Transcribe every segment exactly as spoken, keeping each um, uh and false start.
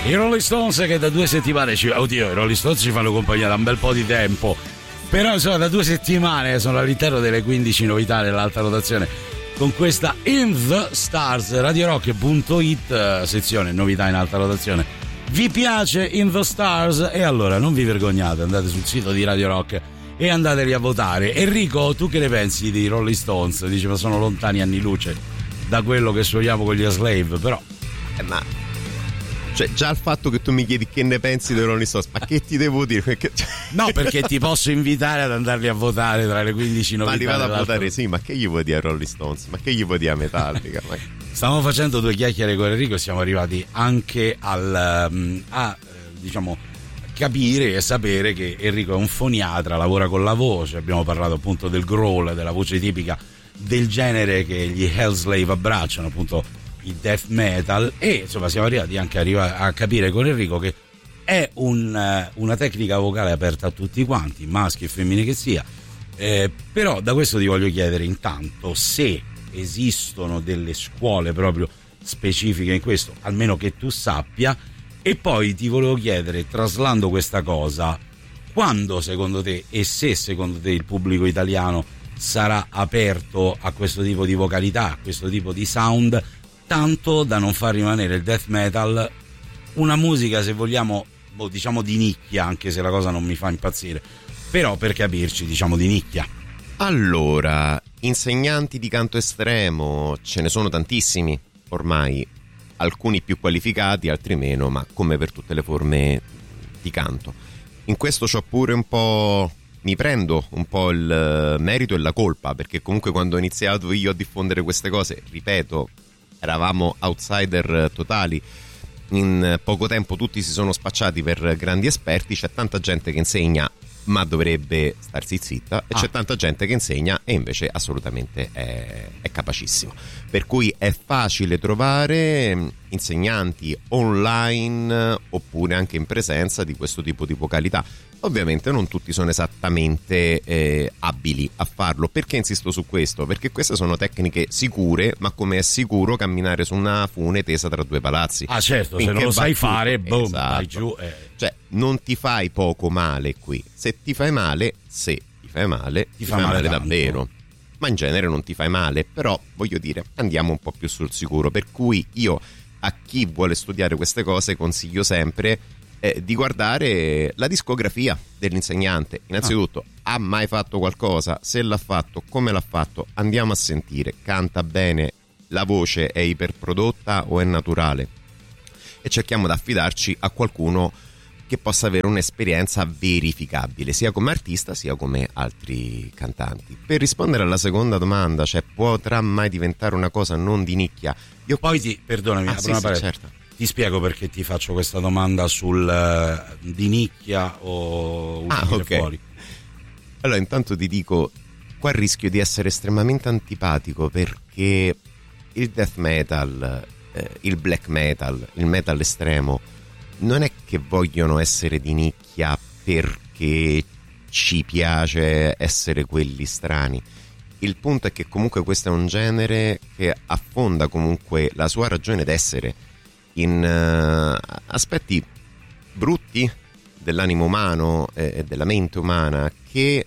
I Rolling Stones che da due settimane ci... Oddio, i Rolling Stones ci fanno compagnia da un bel po' di tempo, però insomma da due settimane sono all'interno delle quindici novità dell'alta rotazione con questa In The Stars. Radio Rock punto it, sezione novità in alta rotazione. Vi piace In The Stars? E allora non vi vergognate, andate sul sito di Radio Rock e andateli a votare. Enrico, tu che ne pensi di Rolling Stones? Dici, ma sono lontani anni luce da quello che suoniamo con gli Aslave, però eh, ma cioè già il fatto che tu mi chiedi che ne pensi dei Rolling Stones, ma che ti devo dire? Perché... no, perché ti posso invitare ad andarli a votare tra le quindici novità. Ma li vado a votare, sì, ma che gli vuoi dire a Rolling Stones? Ma che gli vuoi dire a Metallica? Ma... Stiamo facendo due chiacchiere con Enrico e siamo arrivati anche al a diciamo capire e sapere che Enrico è un foniatra, lavora con la voce. Abbiamo parlato appunto del growl, della voce tipica del genere che gli Hellslave abbracciano, appunto il death metal, e insomma siamo arrivati anche a, a capire con Enrico che è un, una tecnica vocale aperta a tutti quanti, maschi e femmine che sia, eh, però da questo ti voglio chiedere intanto se esistono delle scuole proprio specifiche in questo, almeno che tu sappia, e poi ti volevo chiedere, traslando questa cosa, quando secondo te e se secondo te il pubblico italiano sarà aperto a questo tipo di vocalità, a questo tipo di sound, tanto da non far rimanere il death metal una musica, se vogliamo, boh, diciamo di nicchia, anche se la cosa non mi fa impazzire, però per capirci, diciamo di nicchia. Allora, insegnanti di canto estremo ce ne sono tantissimi ormai, alcuni più qualificati, altri meno, ma come per tutte le forme di canto. In questo c'ho pure un po', mi prendo un po' il merito e la colpa, perché comunque quando ho iniziato io a diffondere queste cose, ripeto, eravamo outsider totali. In poco tempo tutti si sono spacciati per grandi esperti. C'è tanta gente che insegna ma dovrebbe starsi zitta, e ah. c'è tanta gente che insegna e invece assolutamente è, è capacissimo, per cui è facile trovare insegnanti online oppure anche in presenza di questo tipo di vocalità. Ovviamente non tutti sono esattamente eh, abili a farlo. Perché insisto su questo? Perché queste sono tecniche sicure, ma come è sicuro camminare su una fune tesa tra due palazzi. Ah certo, finché se non lo sai battuto, fare, boom, esatto. vai giù. Eh. Cioè non ti fai poco male qui. Se ti fai male, se ti fai male, ti, ti fai male, male davvero. Ma in genere non ti fai male, però voglio dire, andiamo un po' più sul sicuro. Per cui io a chi vuole studiare queste cose consiglio sempre Eh, di guardare la discografia dell'insegnante. Innanzitutto, ah. ha mai fatto qualcosa? Se l'ha fatto, come l'ha fatto? Andiamo a sentire, canta bene, la voce è iperprodotta o è naturale? E cerchiamo di affidarci a qualcuno che possa avere un'esperienza verificabile, sia come artista sia come altri cantanti. Per rispondere alla seconda domanda, cioè potrà mai diventare una cosa non di nicchia? Io poi ti, perdonami, ah, sì, sì, certo. Ti spiego perché ti faccio questa domanda sul uh, di nicchia o uscire ah, okay. fuori. Allora, intanto ti dico, qua rischio di essere estremamente antipatico, perché il death metal, eh, il black metal, il metal estremo non è che vogliono essere di nicchia perché ci piace essere quelli strani. Il punto è che comunque questo è un genere che affonda comunque la sua ragione d'essere in uh, aspetti brutti dell'animo umano e eh, della mente umana, che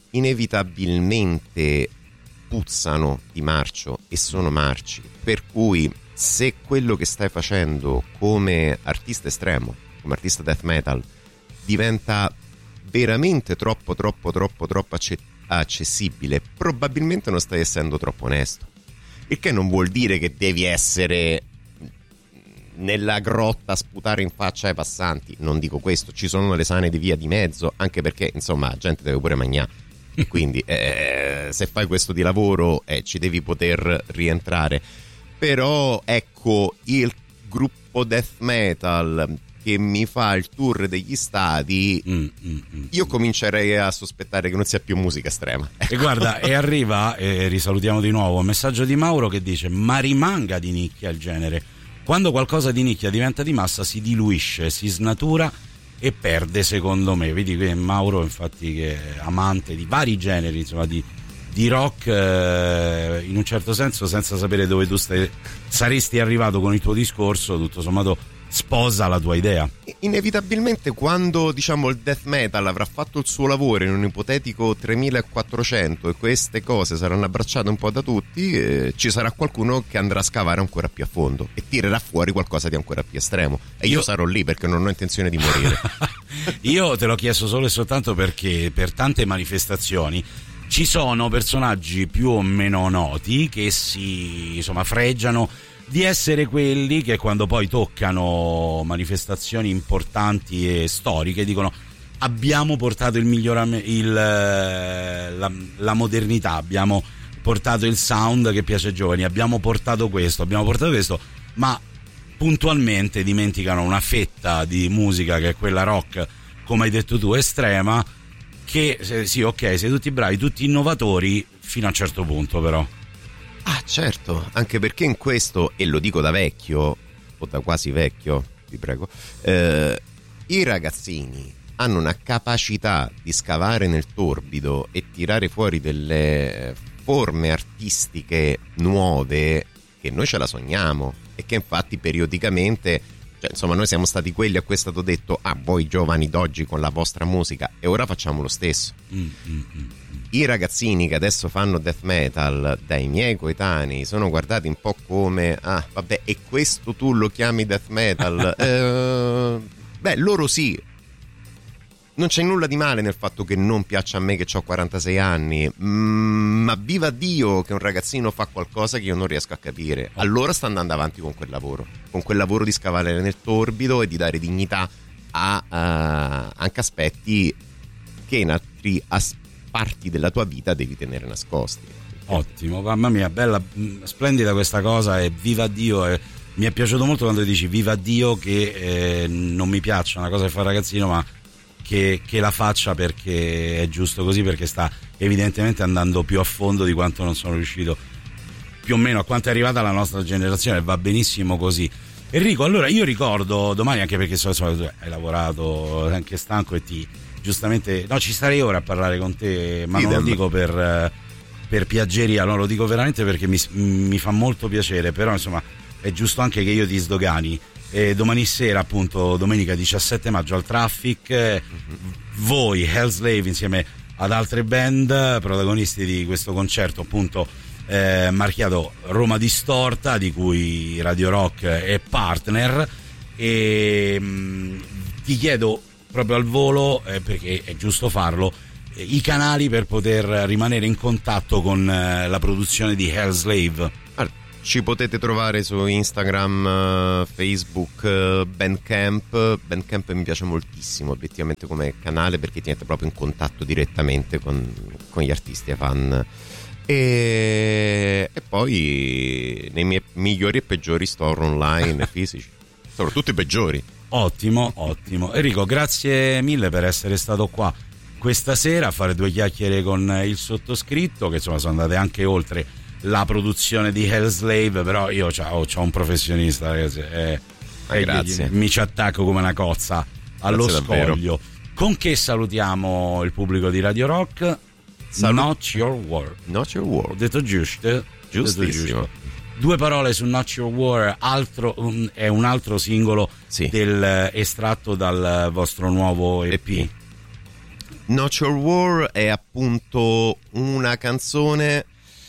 inevitabilmente puzzano di marcio e sono marci. Per cui se quello che stai facendo come artista estremo, come artista death metal, diventa veramente troppo troppo troppo troppo accessibile, probabilmente non stai essendo troppo onesto, il che non vuol dire che devi essere nella grotta a sputare in faccia ai passanti. Non dico questo, ci sono le sane di via di mezzo, anche perché insomma la gente deve pure mangiare, quindi eh, se fai questo di lavoro eh, ci devi poter rientrare. Però ecco, il gruppo death metal che mi fa il tour degli stadi, mm, mm, mm, io comincerei a sospettare che non sia più musica estrema. E guarda, e arriva, e risalutiamo di nuovo, un messaggio di Mauro che dice: ma rimanga di nicchia il genere. Quando qualcosa di nicchia diventa di massa si diluisce, si snatura e perde, secondo me. Vedi che Mauro, infatti, che è amante di vari generi, insomma, di di rock, eh, in un certo senso, senza sapere dove tu stai, saresti arrivato con il tuo discorso, tutto sommato sposa la tua idea. Inevitabilmente, quando diciamo il death metal avrà fatto il suo lavoro in un ipotetico tremilaquattrocento e queste cose saranno abbracciate un po' da tutti, eh, ci sarà qualcuno che andrà a scavare ancora più a fondo e tirerà fuori qualcosa di ancora più estremo, e io, io sarò lì perché non ho intenzione di morire. Io te l'ho chiesto solo e soltanto perché per tante manifestazioni ci sono personaggi più o meno noti che si, insomma, fregiano di essere quelli che quando poi toccano manifestazioni importanti e storiche dicono: abbiamo portato il miglioramento, il, la, la modernità, abbiamo portato il sound che piace ai giovani, abbiamo portato questo, abbiamo portato questo, ma puntualmente dimenticano una fetta di musica che è quella rock, come hai detto tu, estrema, che sì, ok, sei tutti bravi, tutti innovatori fino a un certo punto, però. Ah, certo, anche perché in questo, e lo dico da vecchio, o da quasi vecchio, vi prego, eh, i ragazzini hanno una capacità di scavare nel torbido e tirare fuori delle forme artistiche nuove che noi ce la sogniamo e che infatti periodicamente, cioè, insomma, noi siamo stati quelli a cui è stato detto: ah, voi giovani d'oggi con la vostra musica, e ora facciamo lo stesso. Mm, mm, mm. I ragazzini che adesso fanno death metal, dai miei coetanei, sono guardati un po' come: ah, vabbè, e questo tu lo chiami death metal? eh, beh, loro sì. Non c'è nulla di male nel fatto che non piaccia a me che ho quarantasei anni, mm, ma viva Dio che un ragazzino fa qualcosa che io non riesco a capire. Allora sta andando avanti con quel lavoro, con quel lavoro di scavare nel torbido e di dare dignità a uh, anche aspetti che in altri as- parti della tua vita devi tenere nascosti. Ottimo, mamma mia, bella, splendida questa cosa, e viva Dio. E mi è piaciuto molto quando dici viva Dio che eh, non mi piaccia una cosa che fa il ragazzino, ma Che, che la faccia perché è giusto così, perché sta evidentemente andando più a fondo di quanto non sono riuscito, più o meno a quanto è arrivata la nostra generazione. Va benissimo così. Enrico, allora io ricordo domani, anche perché so, so, hai lavorato, anche stanco, e ti giustamente, no, ci starei ora a parlare con te, ma non lo dico per, per piaggeria, no, lo dico veramente perché mi, mi fa molto piacere, però insomma è giusto anche che io ti sdogani. E domani sera, appunto, domenica diciassette maggio al Traffic, mm-hmm. voi Hellslave insieme ad altre band protagonisti di questo concerto, appunto, eh, marchiato Roma Distorta, di cui Radio Rock è partner, e mh, ti chiedo proprio al volo, eh, perché è giusto farlo, eh, i canali per poter rimanere in contatto con eh, la produzione di Hellslave. Ci potete trovare su Instagram, Facebook, Bandcamp. Bandcamp mi piace moltissimo obiettivamente come canale, perché ti mette proprio in contatto direttamente con, con gli artisti e fan. E, e poi nei miei migliori e peggiori store online fisici, soprattutto i peggiori. Ottimo, ottimo. Enrico, grazie mille per essere stato qua questa sera a fare due chiacchiere con il sottoscritto, che insomma sono andate anche oltre la produzione di Hellslave, però io c'ho, c'ho un professionista, ragazzi, eh, ah, eh, grazie. mi ci attacco come una cozza allo grazie scoglio davvero. Con che salutiamo il pubblico di Radio Rock. Salut- Not Your War. Not Your War. Ho detto giusto? Giustissimo. Due parole su Not Your War, altro, um, è un altro singolo, sì, del, estratto dal vostro nuovo E P. E P. Not Your War è appunto una canzone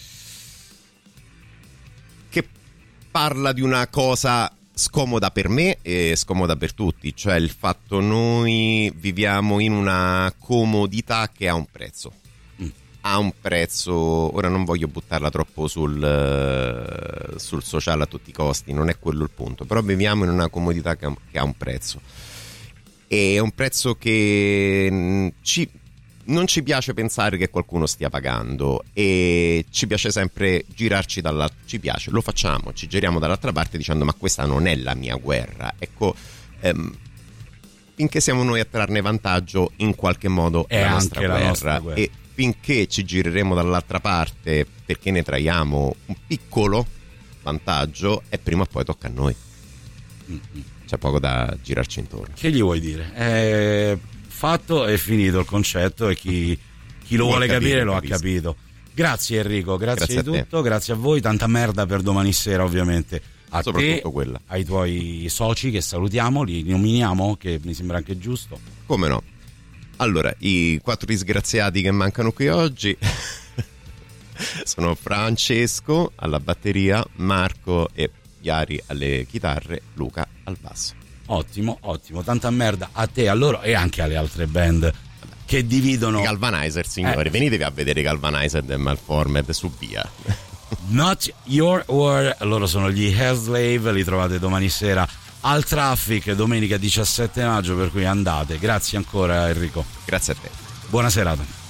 che parla di una cosa scomoda per me e scomoda per tutti, cioè il fatto noi viviamo in una comodità che ha un prezzo. Mm. Ha un prezzo, ora non voglio buttarla troppo sul, sul sociale a tutti i costi, non è quello il punto, però viviamo in una comodità che ha, che ha un prezzo. E è un prezzo che ci... non ci piace pensare che qualcuno stia pagando, e ci piace sempre girarci dall'altra, ci piace, lo facciamo, ci giriamo dall'altra parte dicendo: ma questa non è la mia guerra. Ecco, ehm, finché siamo noi a trarne vantaggio, in qualche modo è la nostra, la nostra guerra, e finché ci gireremo dall'altra parte perché ne traiamo un piccolo vantaggio, e prima o poi tocca a noi. Mm-hmm. C'è poco da girarci intorno. Che gli vuoi dire? Eh... fatto, è finito il concetto, e chi, chi lo vuole capire lo ha capito. Grazie Enrico, grazie, Grazie di a tutto, grazie a voi, tanta merda per domani sera ovviamente. A Soprattutto te, quella. ai tuoi soci che salutiamo, li nominiamo, che mi sembra anche giusto. Come no? Allora, i quattro disgraziati che mancano qui oggi sono Francesco alla batteria, Marco e Iari alle chitarre, Luca al basso. Ottimo, ottimo, tanta merda a te, a loro e anche alle altre band che dividono. I Galvanizer, signori, eh. venitevi a vedere i Galvanizer e Malformed su via. Not Your War, loro sono gli Hellslave, li trovate domani sera al Traffic, domenica diciassette maggio, per cui andate. Grazie ancora Enrico. Grazie a te. Buona serata.